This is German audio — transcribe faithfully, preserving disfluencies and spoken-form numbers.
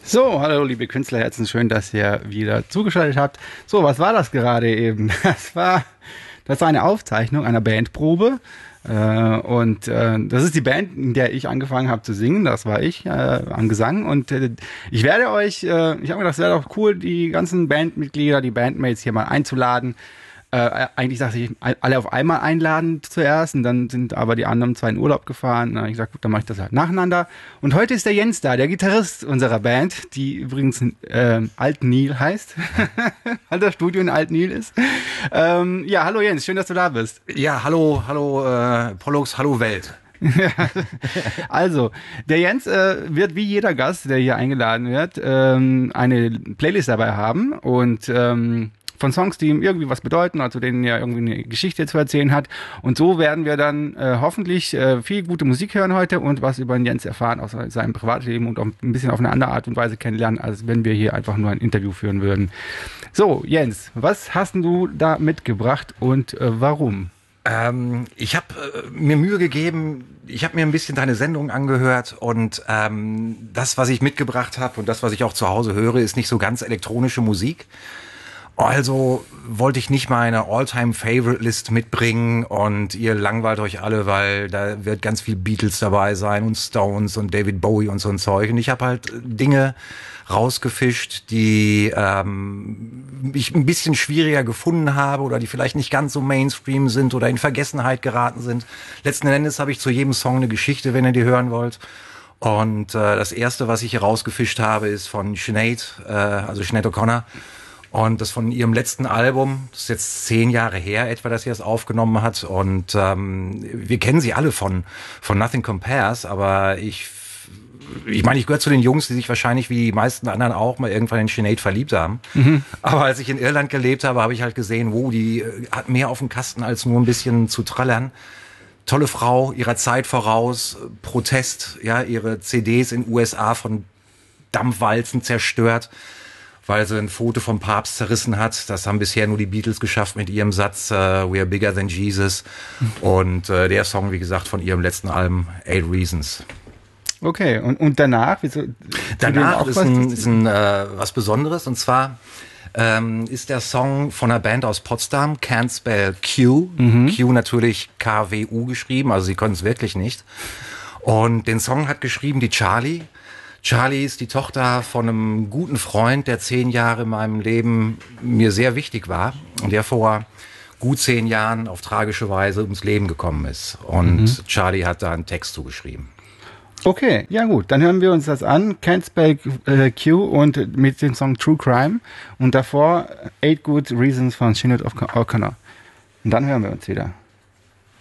So, hallo liebe Künstlerherzen, schön, dass ihr wieder zugeschaltet habt. So, was war das gerade eben? Das war, das war eine Aufzeichnung einer Bandprobe. Äh, und äh, das ist die Band, in der ich angefangen habe zu singen. Das war ich äh, am Gesang. Und äh, ich werde euch, äh, ich habe mir gedacht, es wäre doch cool, die ganzen Bandmitglieder, die Bandmates hier mal einzuladen. Äh, eigentlich dachte ich, alle auf einmal einladen zuerst und dann sind aber die anderen zwei in Urlaub gefahren. Und dann habe ich gesagt, gut, dann mache ich das halt nacheinander. Und heute ist der Jens da, der Gitarrist unserer Band, die übrigens äh, Alt Nil heißt, weil das Studio in Alt Nil ist. Ähm, ja, hallo Jens, schön, dass du da bist. Ja, hallo, hallo äh, Pollux, hallo Welt. Also, der Jens äh, wird wie jeder Gast, der hier eingeladen wird, ähm, eine Playlist dabei haben und ähm, von Songs, die ihm irgendwie was bedeuten, also denen er irgendwie eine Geschichte zu erzählen hat. Und so werden wir dann äh, hoffentlich äh, viel gute Musik hören heute und was über den Jens erfahren aus seinem Privatleben und auch ein bisschen auf eine andere Art und Weise kennenlernen, als wenn wir hier einfach nur ein Interview führen würden. So, Jens, was hast du da mitgebracht und äh, warum? Ähm, ich habe äh, mir Mühe gegeben, ich habe mir ein bisschen deine Sendung angehört und ähm, das, was ich mitgebracht habe und das, was ich auch zu Hause höre, ist nicht so ganz elektronische Musik. Also wollte ich nicht meine All-Time-Favorite-List mitbringen und ihr langweilt euch alle, weil da wird ganz viel Beatles dabei sein und Stones und David Bowie und so ein Zeug. Und ich habe halt Dinge rausgefischt, die ähm, ich ein bisschen schwieriger gefunden habe oder die vielleicht nicht ganz so Mainstream sind oder in Vergessenheit geraten sind. Letzten Endes habe ich zu jedem Song eine Geschichte, wenn ihr die hören wollt. Und äh, das erste, was ich hier rausgefischt habe, ist von Sinead, äh, also Sinead O'Connor. Und das von ihrem letzten Album, das ist jetzt zehn Jahre her etwa, dass sie das aufgenommen hat. Und ähm, wir kennen sie alle von von Nothing Compares, aber ich ich meine, ich gehöre zu den Jungs, die sich wahrscheinlich wie die meisten anderen auch mal irgendwann in Sinead verliebt haben. Mhm. Aber als ich in Irland gelebt habe, habe ich halt gesehen, wow, die hat mehr auf dem Kasten als nur ein bisschen zu trallern. Tolle Frau, ihrer Zeit voraus, Protest, ja, ihre C Ds in U S A von Dampfwalzen zerstört, weil sie ein Foto vom Papst zerrissen hat. Das haben bisher nur die Beatles geschafft mit ihrem Satz uh, We are bigger than Jesus. Und uh, der Song, wie gesagt, von ihrem letzten Album Eight Reasons. Okay, und, und danach? Wieso, danach ist, ein, ist ein, äh, was Besonderes. Und zwar ähm, ist der Song von einer Band aus Potsdam, Can't Spell Q. Mhm. Q natürlich K W U geschrieben, also sie können es wirklich nicht. Und den Song hat geschrieben die Charlie. Charlie ist die Tochter von einem guten Freund, der zehn Jahre in meinem Leben mir sehr wichtig war und der vor gut zehn Jahren auf tragische Weise ums Leben gekommen ist. Und mhm. Charlie hat da einen Text zugeschrieben. Okay, ja gut, dann hören wir uns das an. Can't Spell äh, Q und mit dem Song True Crime und davor Eight Good Reasons von Sinead O'Connor. Und dann hören wir uns wieder.